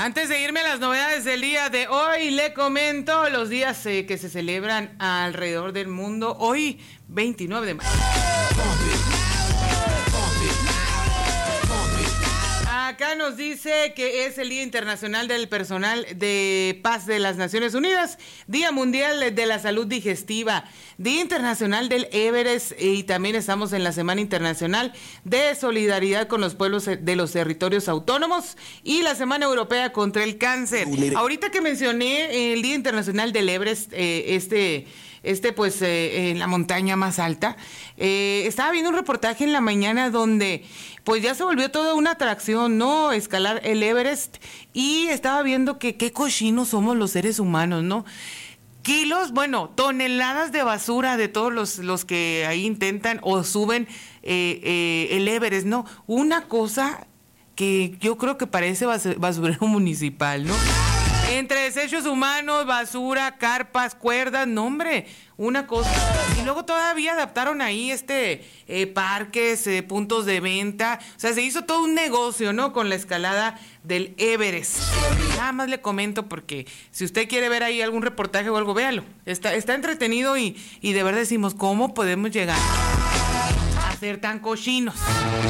Antes de irme a las novedades del día de hoy, le comento los días que se celebran alrededor del mundo. Hoy, 29 de mayo. Acá nos dice que es el Día Internacional del Personal de Paz de las Naciones Unidas, Día Mundial de la Salud Digestiva, Día Internacional del Everest, y también estamos en la Semana Internacional de Solidaridad con los Pueblos de los Territorios Autónomos y la Semana Europea contra el Cáncer. Ahorita que mencioné el Día Internacional del Everest, en la montaña más alta, estaba viendo un reportaje en la mañana donde pues ya se volvió toda una atracción, ¿no? Escalar el Everest, y estaba viendo que qué cochinos somos los seres humanos, ¿no? Toneladas de basura de todos los que ahí intentan o suben el Everest, ¿no? Una cosa que yo creo que parece basurero municipal, ¿no? Entre desechos humanos, basura, carpas, cuerdas, no hombre, una cosa. Y luego todavía adaptaron ahí parques, puntos de venta. O sea, se hizo todo un negocio, ¿no? Con la escalada del Everest. Nada más le comento porque si usted quiere ver ahí algún reportaje o algo, véalo. Está entretenido y de verdad decimos, ¿cómo podemos llegar a ser tan cochinos?